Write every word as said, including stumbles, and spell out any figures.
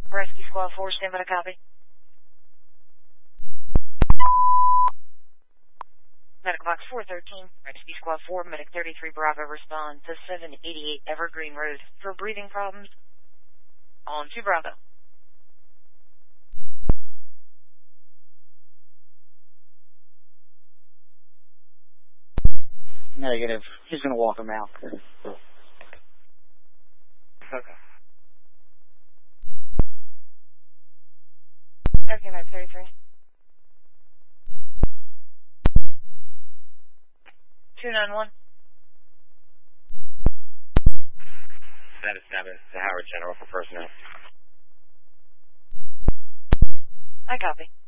Rescue Squad four, stand by to copy. Medic Box four thirteen, Rescue Squad four, Medic thirty-three Bravo, respond to seven eighty-eight Evergreen Road for breathing problems. On to Bravo. Negative. He's going to walk him out. Okay. Okay, Medic thirty-three. two nine one. Status seven to Howard General for personnel. I copy.